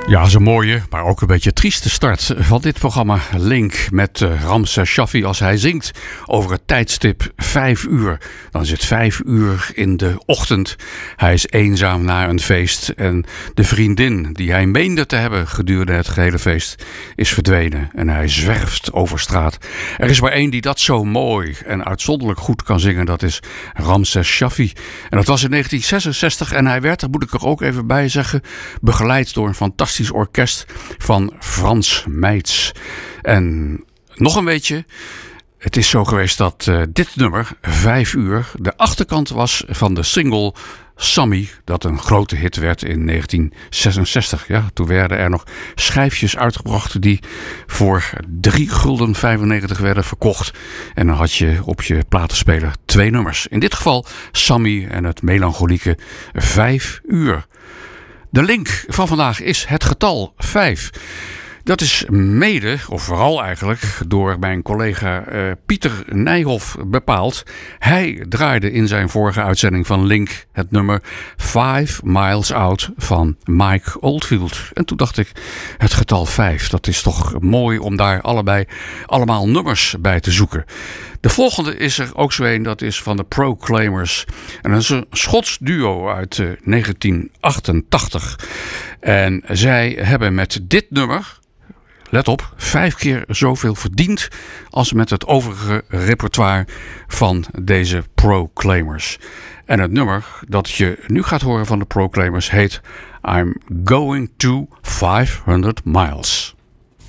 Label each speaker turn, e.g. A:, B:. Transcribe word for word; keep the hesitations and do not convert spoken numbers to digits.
A: Ja, zo'n mooie, maar ook een beetje trieste start van dit programma. Link met uh, Ramses Shaffi als hij zingt over het tijdstip vijf uur. Dan is het vijf uur in de ochtend. Hij is eenzaam na een feest en de vriendin die hij meende te hebben gedurende het gehele feest is verdwenen. En hij zwerft over straat. Er is maar één die dat zo mooi en uitzonderlijk goed kan zingen. Dat is Ramses Shaffi. En dat was in negentien zesenzestig en hij werd, daar moet ik er ook even bij zeggen, begeleid door een fantastisch orkest van Frans Meits. En nog een beetje, het is zo geweest dat uh, dit nummer, vijf uur, de achterkant was van de single Sammy, dat een grote hit werd in negentien zesenzestig. Ja, toen werden er nog schijfjes uitgebracht die voor drie gulden vijfennegentig werden verkocht. En dan had je op je platenspeler twee nummers. In dit geval Sammy en het melancholieke vijf uur. De link van vandaag is het getal vijf. Dat is mede, of vooral eigenlijk, door mijn collega uh, Pieter Nijhoff bepaald. Hij draaide in zijn vorige uitzending van Link het nummer Five Miles Out van Mike Oldfield. En toen dacht ik, het getal vijf, dat is toch mooi om daar allebei allemaal nummers bij te zoeken. De volgende is er ook zo een, dat is van de Proclaimers. En dat is een Schots duo uit uh, negentien achtentachtig. En zij hebben met dit nummer, let op, vijf keer zoveel verdiend als met het overige repertoire van deze Proclaimers. En het nummer dat je nu gaat horen van de Proclaimers heet I'm Going to vijfhonderd Miles.